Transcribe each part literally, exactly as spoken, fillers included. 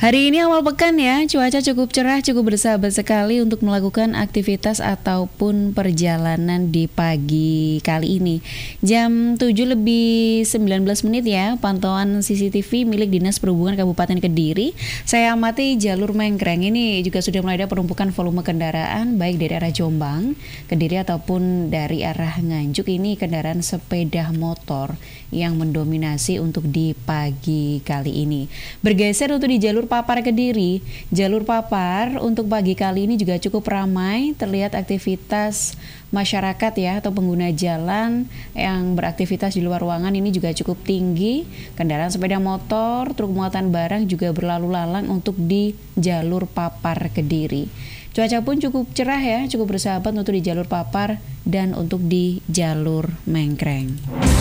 Hari ini awal pekan ya, cuaca cukup cerah, cukup bersahabat sekali untuk melakukan aktivitas ataupun perjalanan di pagi kali ini. Jam tujuh lebih sembilan belas menit ya, pantauan C C T V milik Dinas Perhubungan Kabupaten Kediri. Saya amati jalur Mengkreng ini juga sudah mulai ada penumpukan volume kendaraan baik dari arah Jombang, Kediri ataupun dari arah Nganjuk. Ini kendaraan sepeda motor yang mendominasi untuk di pagi kali ini. Bergeser untuk di jalur Papar Kediri, jalur Papar untuk pagi kali ini juga cukup ramai, terlihat aktivitas masyarakat ya atau pengguna jalan yang beraktivitas di luar ruangan ini juga cukup tinggi. Kendaraan sepeda motor, truk muatan barang juga berlalu lalang untuk di jalur Papar Kediri. Cuaca pun cukup cerah ya, cukup bersahabat untuk di jalur Papar dan untuk di jalur Mengkreng.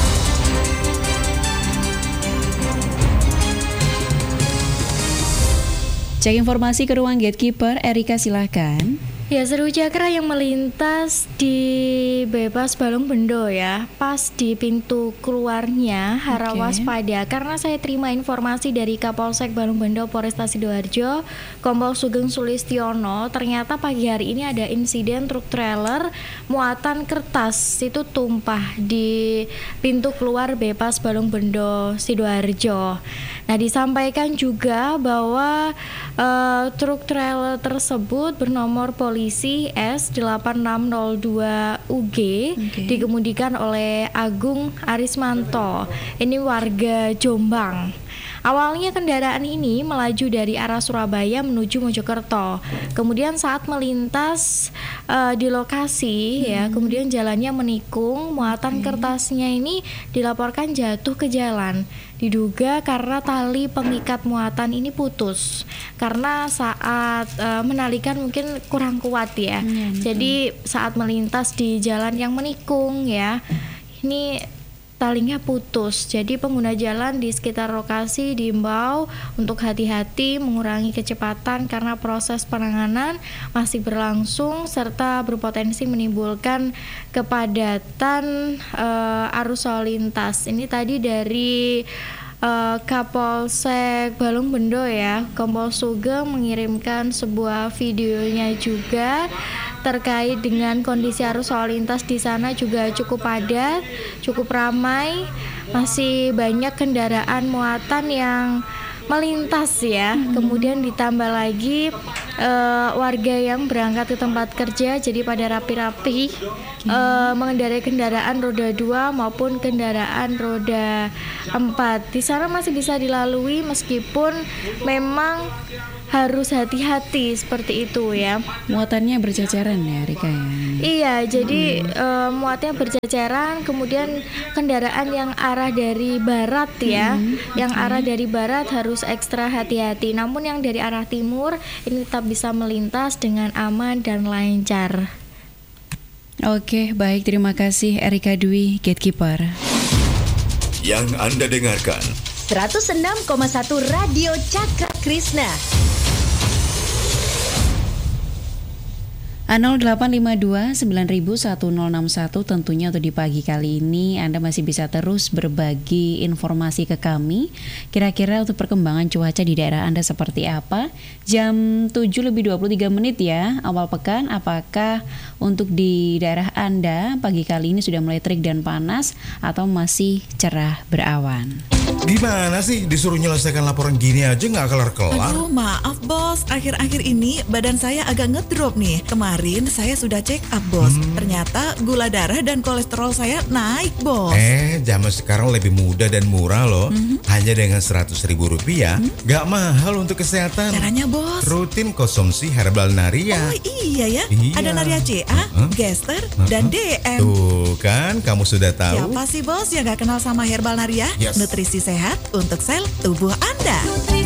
Cek informasi ke ruang gatekeeper, Erika silahkan. Ya, seru Cakra yang melintas di Bebas Balong Bendo ya, pas di pintu keluarnya harap okay. waspada karena saya terima informasi dari Kapolsek Balong Bendo Polresta Sidoarjo, Kompol Sugeng Sulistiono, ternyata pagi hari ini ada insiden truk trailer muatan kertas itu tumpah di pintu keluar Bebas Balong Bendo Sidoarjo. Nah, disampaikan juga bahwa uh, truk trailer tersebut bernomor polisi S delapan enam nol dua U G okay. dikemudikan oleh Agung Arismanto. Ini warga Jombang. Awalnya kendaraan ini melaju dari arah Surabaya menuju Mojokerto. Kemudian saat melintas uh, di lokasi hmm. ya, kemudian jalannya menikung, muatan okay. kertasnya ini dilaporkan jatuh ke jalan. Diduga karena tali pengikat muatan ini putus. Karena saat uh, menalikan mungkin kurang kuat ya. Hmm, Jadi hmm. saat melintas di jalan yang menikung ya, ini talinya putus. Jadi pengguna jalan di sekitar lokasi diimbau untuk hati-hati, mengurangi kecepatan karena proses penanganan masih berlangsung serta berpotensi menimbulkan kepadatan uh, arus lalu lintas. Ini tadi dari uh, Kapolsek Balong Bendo ya, Kompol Sugeng mengirimkan sebuah videonya juga terkait dengan kondisi arus lalu lintas di sana juga cukup padat, cukup ramai, masih banyak kendaraan muatan yang melintas ya. Hmm. Kemudian ditambah lagi uh, warga yang berangkat ke tempat kerja, jadi pada rapi-rapi hmm. uh, mengendarai kendaraan roda dua maupun kendaraan roda empat. Di sana masih bisa dilalui meskipun memang harus hati-hati seperti itu ya. Muatannya berceceran ya Rika ya? Iya, jadi hmm. uh, muatnya berceceran. Kemudian kendaraan yang arah dari barat ya, hmm, yang okay. arah dari barat harus ekstra hati-hati. Namun yang dari arah timur ini tetap bisa melintas dengan aman dan lancar. Oke, baik, terima kasih Erika Dwi, Gatekeeper. Yang Anda dengarkan seratus enam koma satu Radio Cakra Krishna. A nol delapan lima dua sembilan nol nol satu nol enam satu tentunya untuk di pagi kali ini Anda masih bisa terus berbagi informasi ke kami. Kira-kira untuk perkembangan cuaca di daerah Anda seperti apa? Jam tujuh lebih dua puluh tiga menit ya, awal pekan. Apakah untuk di daerah Anda pagi kali ini sudah mulai terik dan panas atau masih cerah berawan? Gimana sih disuruh nyelesaikan laporan gini aja nggak kelar-kelar? Aduh, maaf bos, akhir-akhir ini badan saya agak ngedrop nih. Kemarin saya sudah check up bos, hmm. ternyata gula darah dan kolesterol saya naik bos. Eh, zaman sekarang lebih mudah dan murah loh. hmm. Hanya dengan seratus ribu rupiah, hmm? Gak mahal untuk kesehatan. Caranya bos? Rutin konsumsi Herbal Naria. Oh iya ya, iya. Ada Naria C A, uh-huh. Gester, uh-huh. dan D M. Tuh kan, kamu sudah tahu. Siapa sih bos yang gak kenal sama Herbal Naria? Yes. Nutrisi sehat untuk sel tubuh Anda.